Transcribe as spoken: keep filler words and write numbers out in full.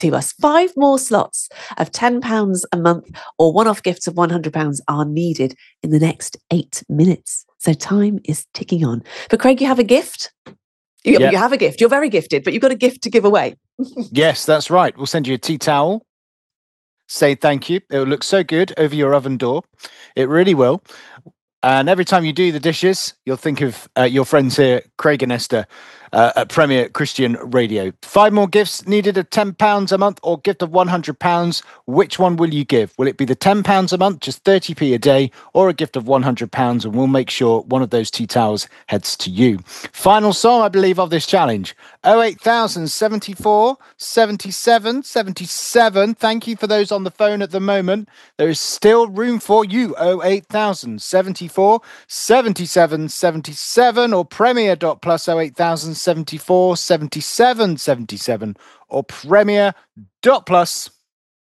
to us. Five more slots of ten pounds a month or one-off gifts of one hundred pounds are needed in the next eight minutes. So time is ticking on. But Craig, you have a gift? You, Yep. you have a gift. You're very gifted, but you've got a gift to give away. Yes, that's right. We'll send you a tea towel. Say thank you. It will look so good over your oven door. It really will. And every time you do the dishes, you'll think of uh, your friends here, Craig and Esther, uh, at Premier Christian Radio. Five more gifts needed of ten pounds a month or gift of one hundred pounds. Which one will you give? Will it be the ten pounds a month, just thirty p a day, or a gift of one hundred pounds? And we'll make sure one of those tea towels heads to you. Final song, I believe, of this challenge. oh eight thousand seventy-four seventy-seven seventy-seven. Thank you for those on the phone at the moment. There is still room for you. oh eight thousand seventy-four seventy-seven seventy-seven or premier dot plus oh eight thousand seventy-four seventy-seven seventy-seven or premier dot plus